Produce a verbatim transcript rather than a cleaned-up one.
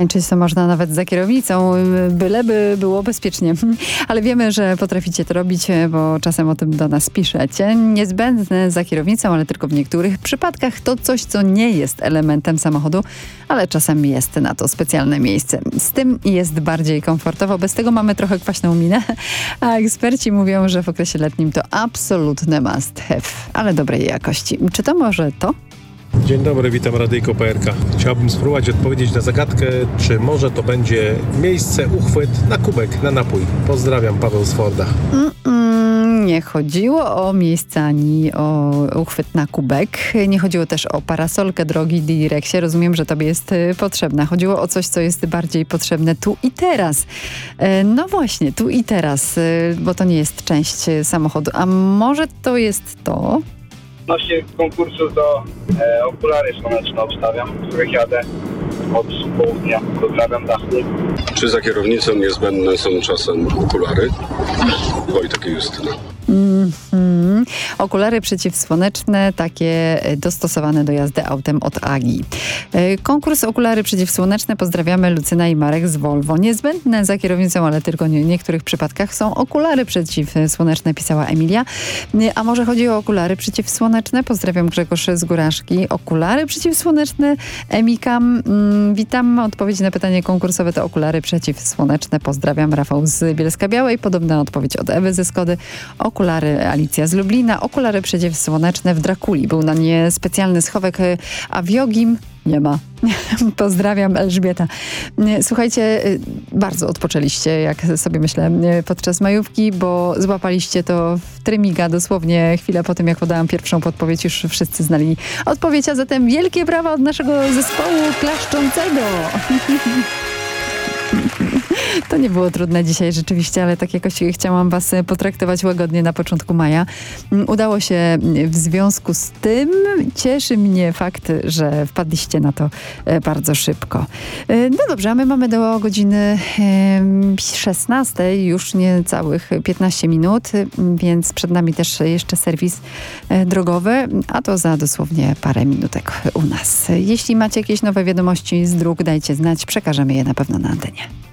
Często można nawet za kierownicą, byleby było bezpiecznie. Ale wiemy, że potraficie to robić, bo czasem o tym do nas piszecie. Niezbędne za kierownicą, ale tylko w niektórych przypadkach to coś, co nie jest elementem samochodu, ale czasem jest na to specjalne miejsce. Z tym jest bardziej komfortowo. Bez tego mamy trochę kwaśną minę, a eksperci mówią, że w okresie letnim to absolutne must have, ale dobrej jakości. Czy to może to? Dzień dobry, witam Radyjko P R K. Chciałbym spróbować odpowiedzieć na zagadkę, czy może to będzie miejsce, uchwyt na kubek, na napój. Pozdrawiam, Paweł z Forda. Mm-mm, nie chodziło o miejsce ani o uchwyt na kubek. Nie chodziło też o parasolkę drogi Direxie. Rozumiem, że tobie jest y, potrzebna. Chodziło o coś, co jest bardziej potrzebne tu i teraz. E, no właśnie, tu i teraz, y, bo to nie jest część y, samochodu. A może to jest to? Odnośnie konkursu to e, okulary słoneczne obstawiam, w których jadę od południa. Pozdrawiam, Dachu. Czy za kierownicą niezbędne są czasem okulary? Wojtek i Justyna. Mm-hmm. Okulary przeciwsłoneczne, takie dostosowane do jazdy autem od Agi. Konkurs okulary przeciwsłoneczne. Pozdrawiamy, Lucyna i Marek z Volvo. Niezbędne za kierownicą, ale tylko w niektórych przypadkach są okulary przeciwsłoneczne, pisała Emilia. A może chodzi o okulary przeciwsłoneczne? Pozdrawiam, Grzegorz z Góraszki. Okulary przeciwsłoneczne, Emika. Mm, witam. Odpowiedź na pytanie konkursowe to okulary przeciwsłoneczne. Pozdrawiam, Rafał z Bielska-Białej. Podobna odpowiedź od Ewy ze Skody. Okulary Alicja z Lublina. Okulary przeciwsłoneczne w Drakuli. Był na nie specjalny schowek, a w Jogim nie ma. Pozdrawiam, Elżbieta. Słuchajcie, bardzo odpoczęliście, jak sobie myślę, podczas majówki, bo złapaliście to w trymiga dosłownie chwilę po tym, jak podałam pierwszą podpowiedź. Już wszyscy znali odpowiedź, a zatem wielkie brawa od naszego zespołu klaszczącego. To nie było trudne dzisiaj rzeczywiście, ale tak jakoś chciałam was potraktować łagodnie na początku maja. Udało się w związku z tym. Cieszy mnie fakt, że wpadliście na to bardzo szybko. No dobrze, a my mamy do godziny szesnastej już niecałych piętnaście minut, więc przed nami też jeszcze serwis drogowy, a to za dosłownie parę minutek u nas. Jeśli macie jakieś nowe wiadomości z dróg, dajcie znać, przekażemy je na pewno na antenie.